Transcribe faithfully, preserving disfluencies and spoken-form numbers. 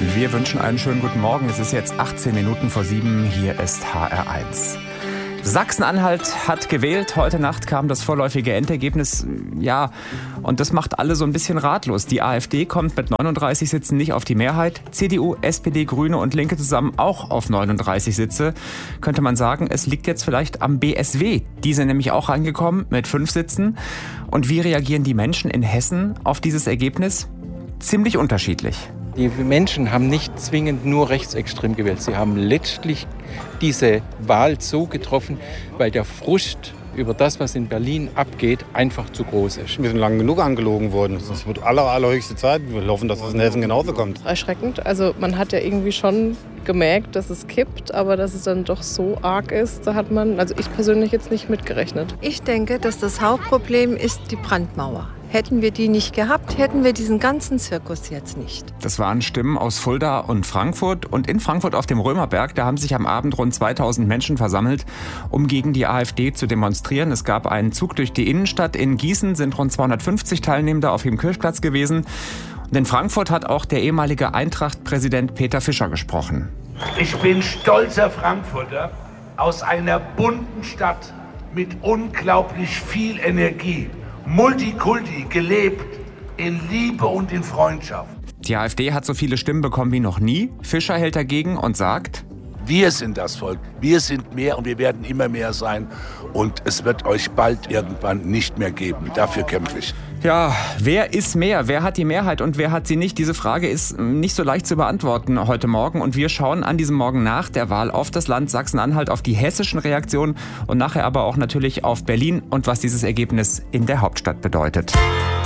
Wir wünschen einen schönen guten Morgen. Es ist jetzt achtzehn Minuten vor sieben. Hier ist H R eins. Sachsen-Anhalt hat gewählt. Heute Nacht kam das vorläufige Endergebnis. Ja, und das macht alle so ein bisschen ratlos. Die AfD kommt mit neununddreißig Sitzen nicht auf die Mehrheit. C D U, S P D, Grüne und Linke zusammen auch auf neununddreißig Sitze. Könnte man sagen, es liegt jetzt vielleicht am B S W. Die sind nämlich auch reingekommen mit fünf Sitzen. Und wie reagieren die Menschen in Hessen auf dieses Ergebnis? Ziemlich unterschiedlich. Die Menschen haben nicht zwingend nur rechtsextrem gewählt. Sie haben letztlich diese Wahl so getroffen, weil der Frust über das, was in Berlin abgeht, einfach zu groß ist. Wir sind lange genug angelogen worden. Es wird aller, allerhöchste Zeit. Wir hoffen, dass es in Hessen genauso kommt. Erschreckend. Also man hat ja irgendwie schon gemerkt, dass es kippt, aber dass es dann doch so arg ist, da hat man, also ich persönlich jetzt nicht mitgerechnet. Ich denke, dass das Hauptproblem ist die Brandmauer. Hätten wir die nicht gehabt, hätten wir diesen ganzen Zirkus jetzt nicht. Das waren Stimmen aus Fulda und Frankfurt. Und in Frankfurt auf dem Römerberg, da haben sich am Abend rund zweitausend Menschen versammelt, um gegen die AfD zu demonstrieren. Es gab einen Zug durch die Innenstadt. In Gießen sind rund zweihundertfünfzig Teilnehmende auf dem Kirchplatz gewesen. Und in Frankfurt hat auch der ehemalige Eintracht-Präsident Peter Fischer gesprochen. Ich bin stolzer Frankfurter aus einer bunten Stadt mit unglaublich viel Energie. Multikulti, gelebt in Liebe und in Freundschaft. Die AfD hat so viele Stimmen bekommen wie noch nie. Fischer hält dagegen und sagt: Wir sind das Volk, wir sind mehr und wir werden immer mehr sein. Und es wird euch bald irgendwann nicht mehr geben. Dafür kämpfe ich. Ja, wer ist mehr? Wer hat die Mehrheit und wer hat sie nicht? Diese Frage ist nicht so leicht zu beantworten heute Morgen. Und wir schauen an diesem Morgen nach der Wahl auf das Land Sachsen-Anhalt, auf die hessischen Reaktionen und nachher aber auch natürlich auf Berlin und was dieses Ergebnis in der Hauptstadt bedeutet.